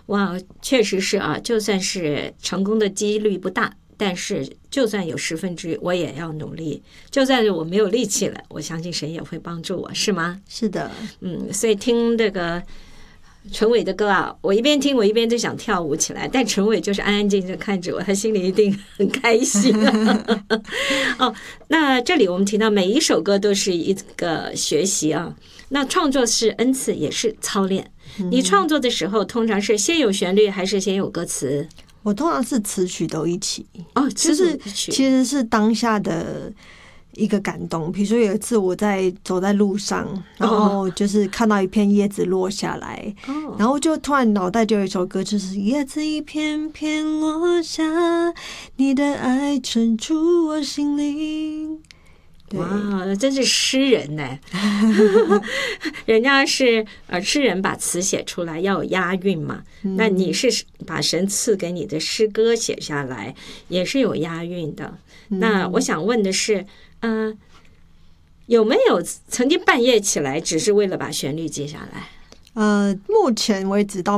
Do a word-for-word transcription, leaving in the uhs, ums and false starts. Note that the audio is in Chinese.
哇，确实是啊，就算是成功的几率不大，但是就算有十分之一，我也要努力。就算是我没有力气了，我相信神也会帮助我，是吗？ 是的， 嗯，所以听这个陈伟的歌啊，我一边听我一边就想跳舞起来，但陈伟就是安安静静看着我，他心里一定很开心、啊、哦，那这里我们提到每一首歌都是一个学习啊，那创作是恩赐，也是操练。你创作的时候通常是先有旋律还是先有歌词？ 我通常是词曲都一起哦， 就是其实是当下的一个感动。比如说有一次我在走在路上，然后就是看到一片叶子落下来，哦、然后就突然脑袋就有一首歌，就是叶子一片片落下，你的爱沉入我心灵。 哇，真是诗人呢！人家是呃诗人把词写出来要有押韵嘛，嗯、那你是把神赐给你的诗歌写下来，也是有押韵的。嗯、那我想问的是，呃，有没有曾经半夜起来，只是为了把旋律记下来？ 呃，目前为止到